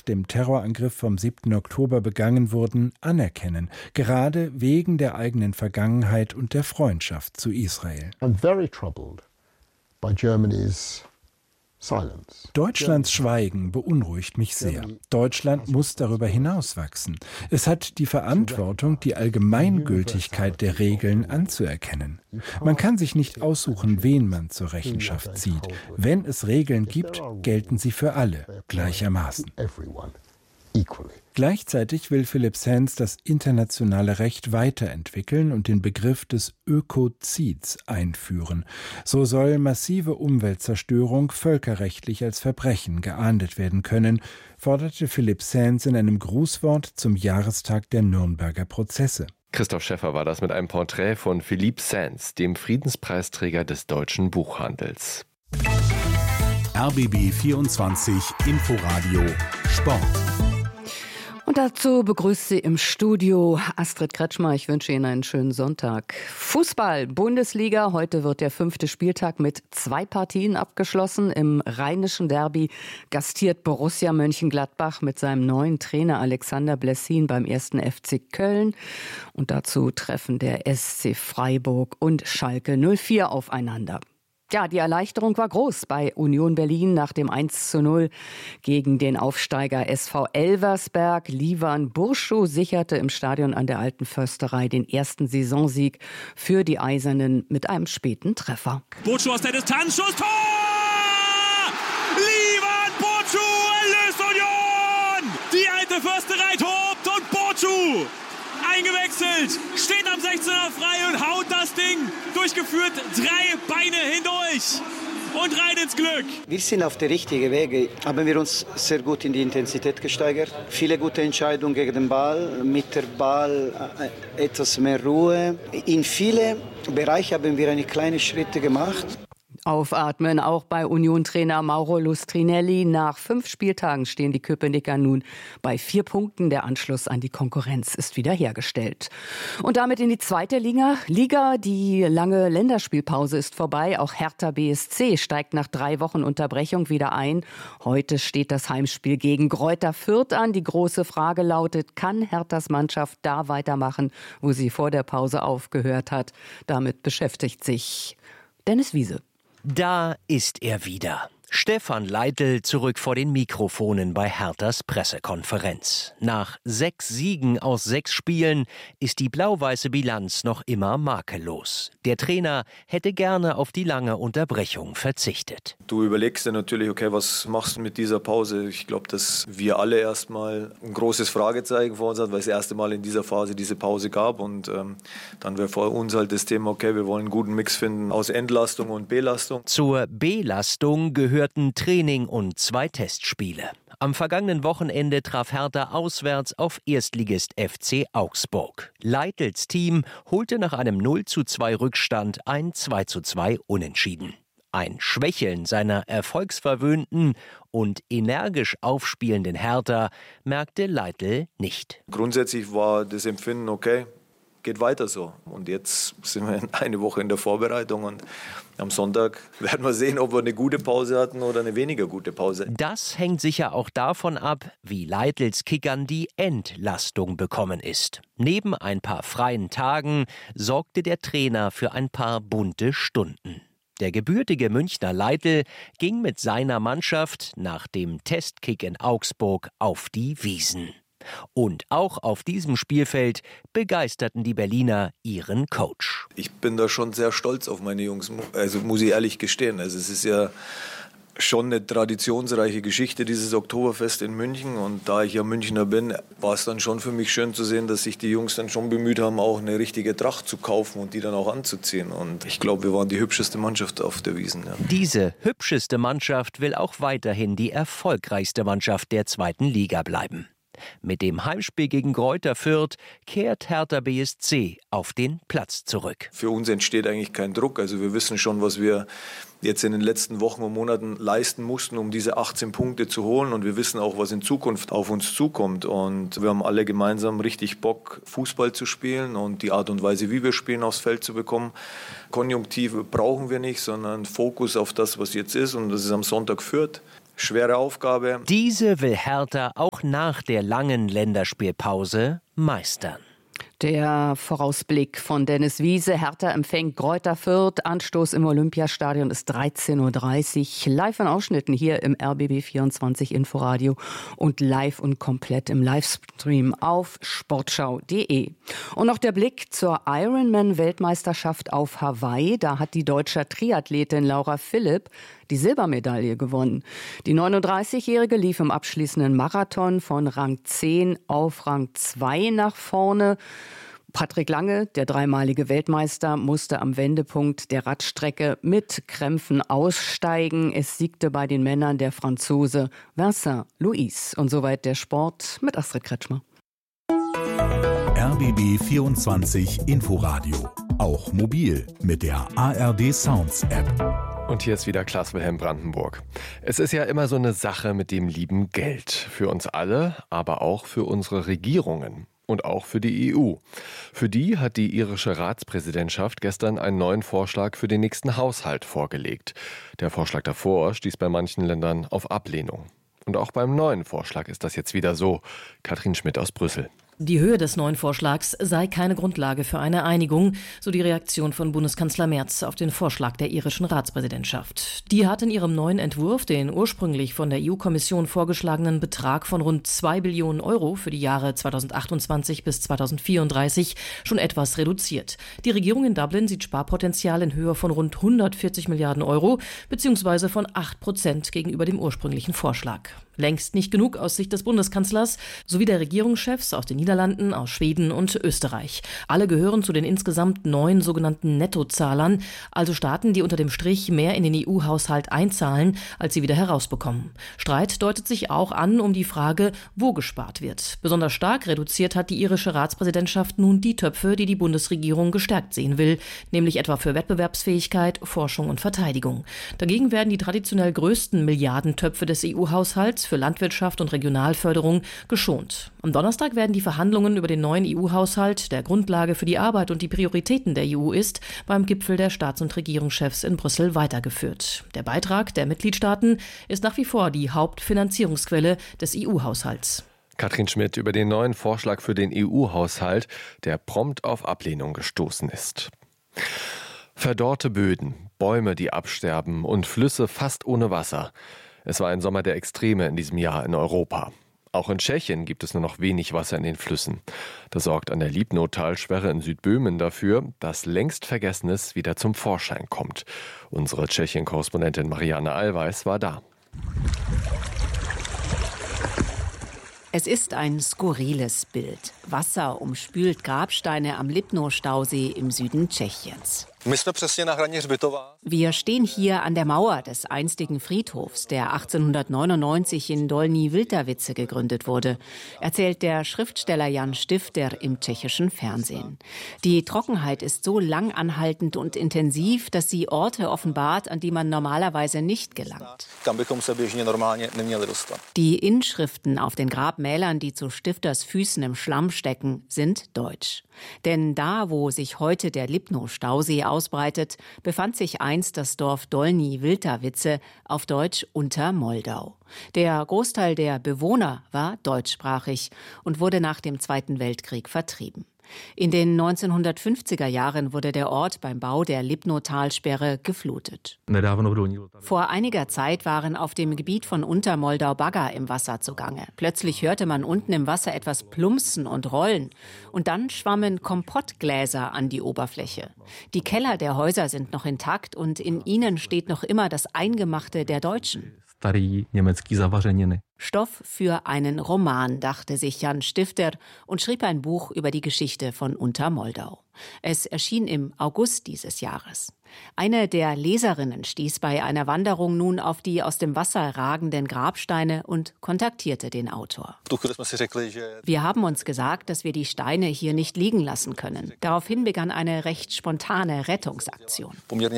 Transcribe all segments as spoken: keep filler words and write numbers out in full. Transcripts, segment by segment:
nach dem Terrorangriff vom siebten Oktober begangen wurden, anerkennen, gerade wegen der eigenen Vergangenheit und der Freundschaft zu Israel. I'm very troubled by Germany's silence. Deutschlands Schweigen beunruhigt mich sehr. Deutschland muss darüber hinaus wachsen. Es hat die Verantwortung, die Allgemeingültigkeit der Regeln anzuerkennen. Man kann sich nicht aussuchen, wen man zur Rechenschaft zieht. Wenn es Regeln gibt, gelten sie für alle gleichermaßen. Gleichzeitig will Philipp Sands das internationale Recht weiterentwickeln und den Begriff des Ökozids einführen. So soll massive Umweltzerstörung völkerrechtlich als Verbrechen geahndet werden können, forderte Philipp Sands in einem Grußwort zum Jahrestag der Nürnberger Prozesse. Christoph Schäffer war das mit einem Porträt von Philipp Sands, dem Friedenspreisträger des deutschen Buchhandels. R B B vierundzwanzig Inforadio Sport. Und dazu begrüßt sie im Studio Astrid Kretschmer. Ich wünsche Ihnen einen schönen Sonntag. Fußball, Bundesliga. Heute wird der fünfte Spieltag mit zwei Partien abgeschlossen. Im Rheinischen Derby gastiert Borussia Mönchengladbach mit seinem neuen Trainer Alexander Blessin beim ersten F C Köln. Und dazu treffen der S C Freiburg und Schalke null vier aufeinander. Ja, die Erleichterung war groß bei Union Berlin nach dem eins zu null gegen den Aufsteiger S V Elversberg. Livan Burschuh sicherte im Stadion an der Alten Försterei den ersten Saisonsieg für die Eisernen mit einem späten Treffer. Burschuh aus der Distanz, Schuss, Tor! Livan Burschuh erlöst Union! Die Alte Försterei tobt und Burschuh eingewechselt, steht am sechzehner frei und haut das Ding durchgeführt, drei Beine hindurch und rein ins Glück. Wir sind auf der richtigen Wege, haben wir uns sehr gut in die Intensität gesteigert. Viele gute Entscheidungen gegen den Ball, mit dem Ball etwas mehr Ruhe. In vielen Bereichen haben wir eine kleine Schritte gemacht. Aufatmen auch bei Union-Trainer Mauro Lustrinelli. Nach fünf Spieltagen stehen die Köpenicker nun bei vier Punkten. Der Anschluss an die Konkurrenz ist wiederhergestellt. Und damit in die zweite Liga. Liga, die lange Länderspielpause ist vorbei. Auch Hertha B S C steigt nach drei Wochen Unterbrechung wieder ein. Heute steht das Heimspiel gegen Greuther Fürth an. Die große Frage lautet, kann Herthas Mannschaft da weitermachen, wo sie vor der Pause aufgehört hat? Damit beschäftigt sich Dennis Wiese. Da ist er wieder. Stefan Leitl zurück vor den Mikrofonen bei Herthas Pressekonferenz. Nach sechs Siegen aus sechs Spielen ist die blau-weiße Bilanz noch immer makellos. Der Trainer hätte gerne auf die lange Unterbrechung verzichtet. Du überlegst dir natürlich, okay, was machst du mit dieser Pause? Ich glaube, dass wir alle erstmal ein großes Fragezeichen vor uns hatten, weil es das erste Mal in dieser Phase diese Pause gab. Und ähm, dann wäre vor uns halt das Thema, okay, wir wollen einen guten Mix finden aus Entlastung und Belastung. Zur Belastung gehörten Training und zwei Testspiele. Am vergangenen Wochenende traf Hertha auswärts auf Erstligist F C Augsburg. Leitls Team holte nach einem null zu zwei Rückstand ein zwei zu zwei Unentschieden. Ein Schwächeln seiner erfolgsverwöhnten und energisch aufspielenden Hertha merkte Leitl nicht. Grundsätzlich war das Empfinden okay, geht weiter so. Und jetzt sind wir eine Woche in der Vorbereitung und am Sonntag werden wir sehen, ob wir eine gute Pause hatten oder eine weniger gute Pause. Das hängt sicher auch davon ab, wie Leitls Kickern die Entlastung bekommen ist. Neben ein paar freien Tagen sorgte der Trainer für ein paar bunte Stunden. Der gebürtige Münchner Leitl ging mit seiner Mannschaft nach dem Testkick in Augsburg auf die Wiesn. Und auch auf diesem Spielfeld begeisterten die Berliner ihren Coach. Ich bin da schon sehr stolz auf meine Jungs, also muss ich ehrlich gestehen. Also es ist ja schon eine traditionsreiche Geschichte, dieses Oktoberfest in München. Und da ich ja Münchner bin, war es dann schon für mich schön zu sehen, dass sich die Jungs dann schon bemüht haben, auch eine richtige Tracht zu kaufen und die dann auch anzuziehen. Und ich glaube, wir waren die hübscheste Mannschaft auf der Wiesn. Ja. Diese hübscheste Mannschaft will auch weiterhin die erfolgreichste Mannschaft der zweiten Liga bleiben. Mit dem Heimspiel gegen Greuther Fürth kehrt Hertha B S C auf den Platz zurück. Für uns entsteht eigentlich kein Druck. Also wir wissen schon, was wir jetzt in den letzten Wochen und Monaten leisten mussten, um diese achtzehn Punkte zu holen. Und wir wissen auch, was in Zukunft auf uns zukommt. Und wir haben alle gemeinsam richtig Bock, Fußball zu spielen und die Art und Weise, wie wir spielen, aufs Feld zu bekommen. Konjunktive brauchen wir nicht, sondern Fokus auf das, was jetzt ist. Und das ist am Sonntag Fürth. schwere Aufgabe. Diese will Hertha auch nach der langen Länderspielpause meistern. Der Vorausblick von Dennis Wiese. Hertha empfängt Greuther Fürth. Anstoß im Olympiastadion ist dreizehn Uhr dreißig. Live in Ausschnitten hier im R B B vierundzwanzig Inforadio und live und komplett im Livestream auf sportschau punkt de. Und noch der Blick zur Ironman-Weltmeisterschaft auf Hawaii. Da hat die deutsche Triathletin Laura Philipp die Silbermedaille gewonnen. Die neununddreißigjährige lief im abschließenden Marathon von Rang zehn auf Rang zwei nach vorne. Patrick Lange, der dreimalige Weltmeister, musste am Wendepunkt der Radstrecke mit Krämpfen aussteigen. Es siegte bei den Männern der Franzose Vincent Luis. Und soweit der Sport mit Astrid Kretschmer. R B B vierundzwanzig Inforadio. Auch mobil mit der A R D Sounds App. Und hier ist wieder Klaas Wilhelm Brandenburg. Es ist ja immer so eine Sache mit dem lieben Geld. Für uns alle, aber auch für unsere Regierungen. Und auch für die E U. Für die hat die irische Ratspräsidentschaft gestern einen neuen Vorschlag für den nächsten Haushalt vorgelegt. Der Vorschlag davor stieß bei manchen Ländern auf Ablehnung. Und auch beim neuen Vorschlag ist das jetzt wieder so. Katrin Schmidt aus Brüssel. Die Höhe des neuen Vorschlags sei keine Grundlage für eine Einigung, so die Reaktion von Bundeskanzler Merz auf den Vorschlag der irischen Ratspräsidentschaft. Die hat in ihrem neuen Entwurf den ursprünglich von der E U-Kommission vorgeschlagenen Betrag von rund zwei Billionen Euro für die Jahre zweitausendachtundzwanzig bis zweitausendvierunddreißig schon etwas reduziert. Die Regierung in Dublin sieht Sparpotenzial in Höhe von rund hundertvierzig Milliarden Euro bzw. von acht Prozent gegenüber dem ursprünglichen Vorschlag. Längst nicht genug aus Sicht des Bundeskanzlers sowie der Regierungschefs aus den Niederlanden, aus Schweden und Österreich. Alle gehören zu den insgesamt neun sogenannten Nettozahlern, also Staaten, die unter dem Strich mehr in den E U-Haushalt einzahlen, als sie wieder herausbekommen. Streit deutet sich auch an um die Frage, wo gespart wird. Besonders stark reduziert hat die irische Ratspräsidentschaft nun die Töpfe, die die Bundesregierung gestärkt sehen will, nämlich etwa für Wettbewerbsfähigkeit, Forschung und Verteidigung. Dagegen werden die traditionell größten Milliardentöpfe des E U-Haushalts für Landwirtschaft und Regionalförderung geschont. Am Donnerstag werden die Verhandlungen über den neuen E U-Haushalt, der Grundlage für die Arbeit und die Prioritäten der E U ist, beim Gipfel der Staats- und Regierungschefs in Brüssel weitergeführt. Der Beitrag der Mitgliedstaaten ist nach wie vor die Hauptfinanzierungsquelle des E U-Haushalts. Katrin Schmidt über den neuen Vorschlag für den E U-Haushalt, der prompt auf Ablehnung gestoßen ist. Verdorrte Böden, Bäume, die absterben und Flüsse fast ohne Wasser. Es war ein Sommer der Extreme in diesem Jahr in Europa. Auch in Tschechien gibt es nur noch wenig Wasser in den Flüssen. Das sorgt an der Liebnow-Talsperre in Südböhmen dafür, dass längst Vergessenes wieder zum Vorschein kommt. Unsere Tschechien-Korrespondentin Marianne Allweis war da. Es ist ein skurriles Bild. Wasser umspült Grabsteine am Lipno-Stausee im Süden Tschechiens. Wir stehen hier an der Mauer des einstigen Friedhofs, der achtzehnhundertneunundneunzig in Dolní Vltavice gegründet wurde, erzählt der Schriftsteller Jan Stifter im tschechischen Fernsehen. Die Trockenheit ist so lang anhaltend und intensiv, dass sie Orte offenbart, an die man normalerweise nicht gelangt. Die Inschriften auf den Grabmälern, die zu Stifters Füßen im Schlamm stecken, sind deutsch. Denn da, wo sich heute der Lipno-Stausee ausbreitet, befand sich einst das Dorf Dolní Vltavice, auf Deutsch Untermoldau. Der Großteil der Bewohner war deutschsprachig und wurde nach dem Zweiten Weltkrieg vertrieben. In den neunzehnhundertfünfziger Jahren wurde der Ort beim Bau der Lipno-Talsperre geflutet. Vor einiger Zeit waren auf dem Gebiet von Untermoldau Bagger im Wasser zugange. Plötzlich hörte man unten im Wasser etwas plumpsen und rollen. Und dann schwammen Kompottgläser an die Oberfläche. Die Keller der Häuser sind noch intakt und in ihnen steht noch immer das Eingemachte der Deutschen. Stoff für einen Roman, dachte sich Jan Stifter und schrieb ein Buch über die Geschichte von Untermoldau. Es erschien im August dieses Jahres. Eine der Leserinnen stieß bei einer Wanderung nun auf die aus dem Wasser ragenden Grabsteine und kontaktierte den Autor. Wir haben uns gesagt, dass wir die Steine hier nicht liegen lassen können. Daraufhin begann eine recht spontane Rettungsaktion.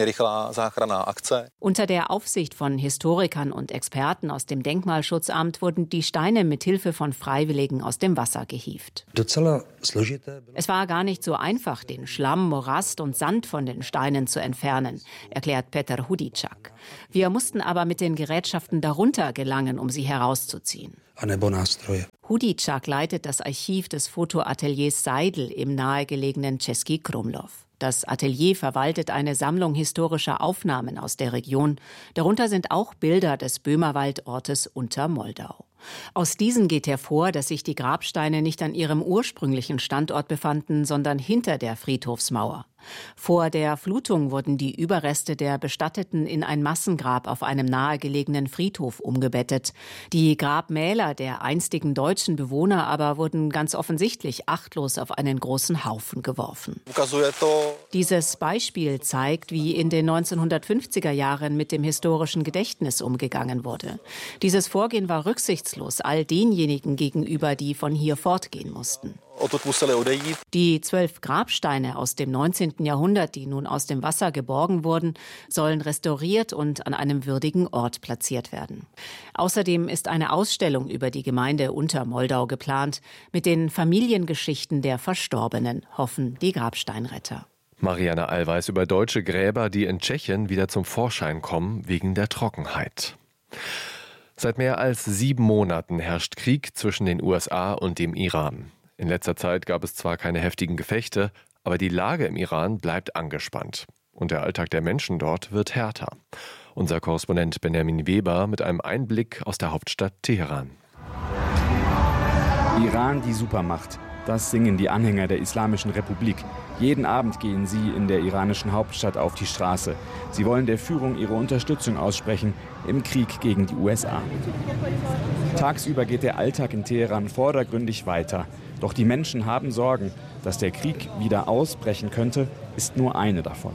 Unter der Aufsicht von Historikern und Experten aus dem Denkmalschutzamt wurden die Steine mit Hilfe von Freiwilligen aus dem Wasser gehievt. Es war gar nicht so einfach, den Schlamm, Morast und Sand von den Steinen zu entfernen. entfernen, erklärt Petr Hudicak. Wir mussten aber mit den Gerätschaften darunter gelangen, um sie herauszuziehen. Hudicak leitet das Archiv des Fotoateliers Seidel im nahegelegenen Český Krumlov. Das Atelier verwaltet eine Sammlung historischer Aufnahmen aus der Region. Darunter sind auch Bilder des Böhmerwaldortes Untermoldau. Aus diesen geht hervor, dass sich die Grabsteine nicht an ihrem ursprünglichen Standort befanden, sondern hinter der Friedhofsmauer. Vor der Flutung wurden die Überreste der Bestatteten in ein Massengrab auf einem nahegelegenen Friedhof umgebettet. Die Grabmäler der einstigen deutschen Bewohner aber wurden ganz offensichtlich achtlos auf einen großen Haufen geworfen. Dieses Beispiel zeigt, wie in den neunzehnhundertfünfziger Jahren mit dem historischen Gedächtnis umgegangen wurde. Dieses Vorgehen war rücksichtslos all denjenigen gegenüber, die von hier fortgehen mussten. Die zwölf Grabsteine aus dem neunzehnten Jahrhundert, die nun aus dem Wasser geborgen wurden, sollen restauriert und an einem würdigen Ort platziert werden. Außerdem ist eine Ausstellung über die Gemeinde Untermoldau geplant, mit den Familiengeschichten der Verstorbenen, hoffen die Grabsteinretter. Marianne Allweis über deutsche Gräber, die in Tschechien wieder zum Vorschein kommen wegen der Trockenheit. Seit mehr als sieben Monaten herrscht Krieg zwischen den U S A und dem Iran. In letzter Zeit gab es zwar keine heftigen Gefechte, aber die Lage im Iran bleibt angespannt. Und der Alltag der Menschen dort wird härter. Unser Korrespondent Benjamin Weber mit einem Einblick aus der Hauptstadt Teheran. Iran, die Supermacht. Das singen die Anhänger der Islamischen Republik. Jeden Abend gehen sie in der iranischen Hauptstadt auf die Straße. Sie wollen der Führung ihre Unterstützung aussprechen im Krieg gegen die U S A. Tagsüber geht der Alltag in Teheran vordergründig weiter. Doch die Menschen haben Sorgen. Dass der Krieg wieder ausbrechen könnte, ist nur eine davon.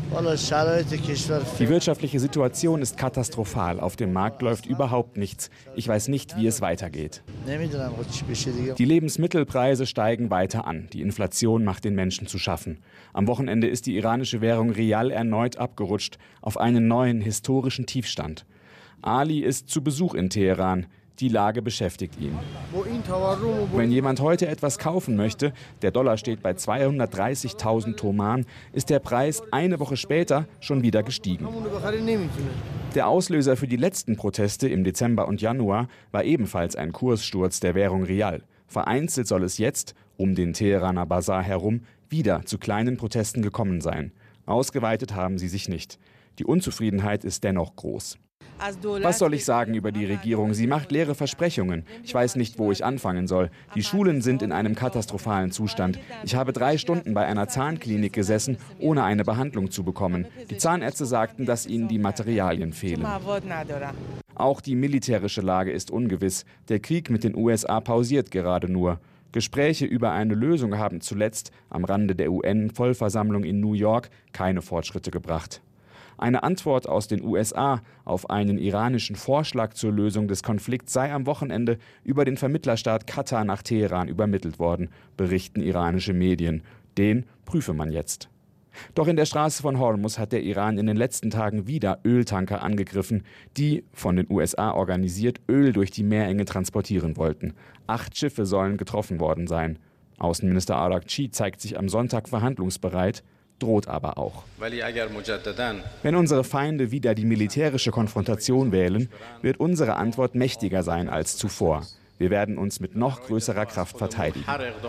Die wirtschaftliche Situation ist katastrophal. Auf dem Markt läuft überhaupt nichts. Ich weiß nicht, wie es weitergeht. Die Lebensmittelpreise steigen weiter an. Die Inflation macht den Menschen zu schaffen. Am Wochenende ist die iranische Währung Rial erneut abgerutscht auf einen neuen historischen Tiefstand. Ali ist zu Besuch in Teheran. Die Lage beschäftigt ihn. Wenn jemand heute etwas kaufen möchte, der Dollar steht bei zweihundertdreißigtausend Toman, ist der Preis eine Woche später schon wieder gestiegen. Der Auslöser für die letzten Proteste im Dezember und Januar war ebenfalls ein Kurssturz der Währung Rial. Vereinzelt soll es jetzt, um den Teheraner Basar herum, wieder zu kleinen Protesten gekommen sein. Ausgeweitet haben sie sich nicht. Die Unzufriedenheit ist dennoch groß. Was soll ich sagen über die Regierung? Sie macht leere Versprechungen. Ich weiß nicht, wo ich anfangen soll. Die Schulen sind in einem katastrophalen Zustand. Ich habe drei Stunden bei einer Zahnklinik gesessen, ohne eine Behandlung zu bekommen. Die Zahnärzte sagten, dass ihnen die Materialien fehlen. Auch die militärische Lage ist ungewiss. Der Krieg mit den U S A pausiert gerade nur. Gespräche über eine Lösung haben zuletzt am Rande der U N-Vollversammlung in New York keine Fortschritte gebracht. Eine Antwort aus den U S A auf einen iranischen Vorschlag zur Lösung des Konflikts sei am Wochenende über den Vermittlerstaat Katar nach Teheran übermittelt worden, berichten iranische Medien. Den prüfe man jetzt. Doch in der Straße von Hormuz hat der Iran in den letzten Tagen wieder Öltanker angegriffen, die, von den U S A organisiert, Öl durch die Meerenge transportieren wollten. Acht Schiffe sollen getroffen worden sein. Außenminister Araghchi zeigt sich am Sonntag verhandlungsbereit, droht aber auch. Wenn unsere Feinde wieder die militärische Konfrontation wählen, wird unsere Antwort mächtiger sein als zuvor. Wir werden uns mit noch größerer Kraft verteidigen.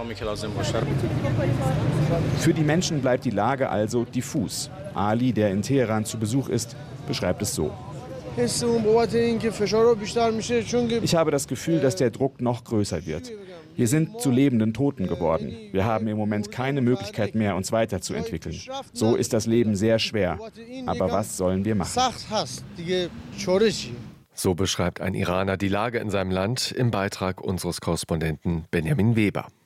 Für die Menschen bleibt die Lage also diffus. Ali, der in Teheran zu Besuch ist, beschreibt es so. Ich habe das Gefühl, dass der Druck noch größer wird. Wir sind zu lebenden Toten geworden. Wir haben im Moment keine Möglichkeit mehr, uns weiterzuentwickeln. So ist das Leben sehr schwer. Aber was sollen wir machen? So beschreibt ein Iraner die Lage in seinem Land im Beitrag unseres Korrespondenten Benjamin Weber.